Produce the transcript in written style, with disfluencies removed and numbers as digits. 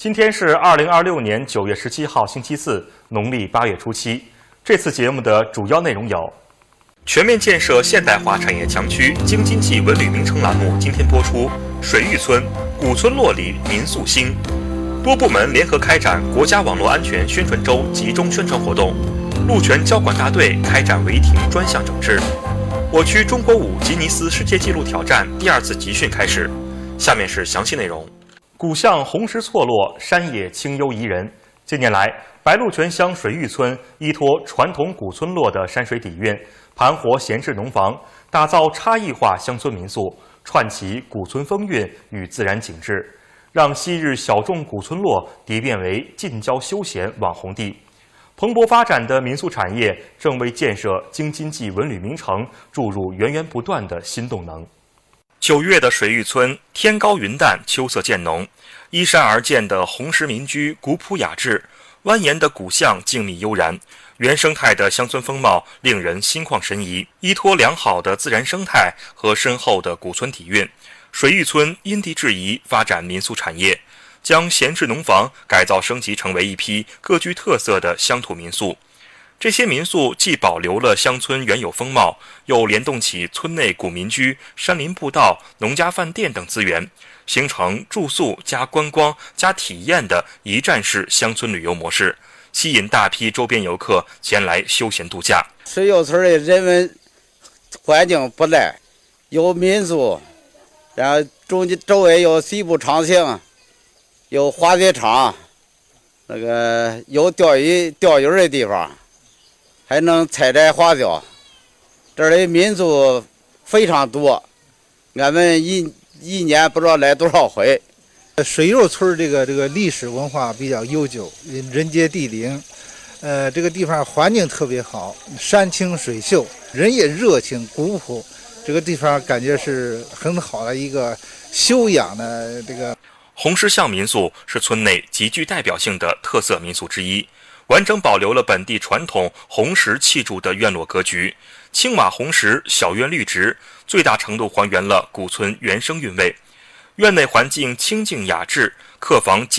今天是2026年9月17号，星期四，农历8月初7。这次节目的主要内容有：全面建设现代化产业强区京津冀文旅名城栏目今天播出，水峪村古村落里民宿兴；多部门联合开展国家网络安全宣传周集中宣传活动；路权交管大队开展违停专项整治；我区中国舞吉尼斯世界纪录挑战第2次集训开始。下面是详细内容。古巷红石错落，山野清幽宜人。近年来，白鹿泉乡水峪村依托传统古村落的山水底蕴，盘活闲置农房，打造差异化乡村民宿，串起古村风韵与自然景致，让昔日小众古村落蝶变为近郊休闲网红地。蓬勃发展的民宿产业正为建设京津冀文旅名城注入源源不断的新动能。9月的水峪村，天高云淡，秋色渐浓。依山而建的红石民居古朴雅致，蜿蜒的古巷静谧悠然，原生态的乡村风貌令人心旷神怡。依托良好的自然生态和深厚的古村底蕴，水峪村因地制宜发展民宿产业，将闲置农房改造升级成为一批各具特色的乡土民宿。这些民宿既保留了乡村原有风貌，又联动起村内古民居、山林步道、农家饭店等资源，形成住宿加观光加体验的一站式乡村旅游模式，吸引大批周边游客前来休闲度假。 水峪村的人文环境不赖，有民宿，然后周围有西部长兴，有滑雪场，有钓鱼的地方，还能采摘花椒。这里民宿非常多，俺们一年不知道来多少回。 水峪村这个历史文化比较悠久，人杰地灵，这个地方环境特别好，山清水秀，人也热情古朴，这个地方感觉是很好的一个休养的这个。 红石巷民宿是村内极具代表性的特色民宿之一，完整保留了本地传统红石砌筑的院落格局，青瓦红石小院绿植，最大程度还原了古村原生韵味。院内环境清静雅致，客房